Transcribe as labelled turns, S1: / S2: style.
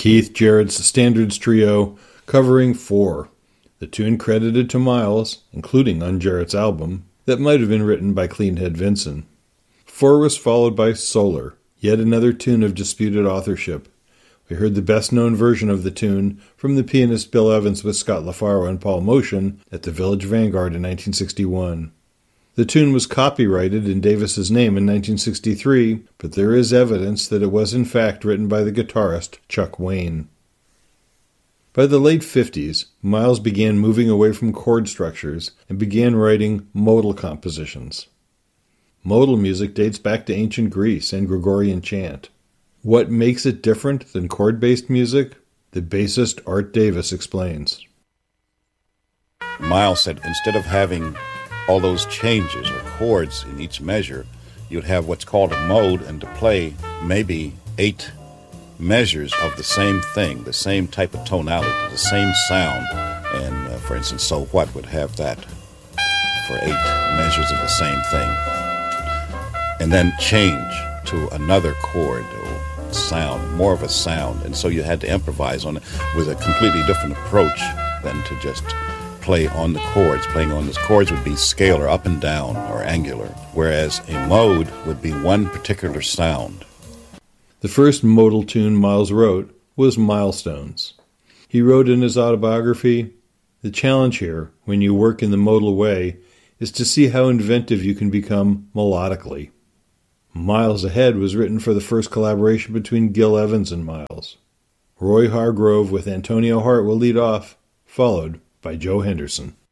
S1: Keith Jarrett's Standards Trio covering 4, the tune credited to Miles, including on Jarrett's album, that might have been written by Cleanhead Vinson. 4 was followed by Solar, yet another tune of disputed authorship. We heard the best-known version of the tune from the pianist Bill Evans with Scott LaFaro and Paul Motion at the Village Vanguard in 1961. The tune was copyrighted in Davis's name in 1963, but there is evidence that it was in fact written by the guitarist Chuck Wayne. By the late 50s, Miles began moving away from chord structures and began writing modal compositions. Modal music dates back to ancient Greece and Gregorian chant. What makes it different than chord-based music? The bassist Art Davis explains.
S2: Miles said instead of having all those changes or chords in each measure, you'd have what's called a mode, and to play maybe 8 measures of the same thing, the same type of tonality, the same sound. And for instance, So What would have that for 8 measures of the same thing. And then change to another chord or sound, more of a sound. And so you had to improvise on it with a completely different approach than to just play on the chords. Playing on the chords would be scalar, up and down, or angular, whereas a mode would be one particular sound.
S1: The first modal tune Miles wrote was Milestones. He wrote in his autobiography, "The challenge here, when you work in the modal way, is to see how inventive you can become melodically." Miles Ahead was written for the first collaboration between Gil Evans and Miles. Roy Hargrove with Antonio Hart will lead off, followed by Joe Henderson.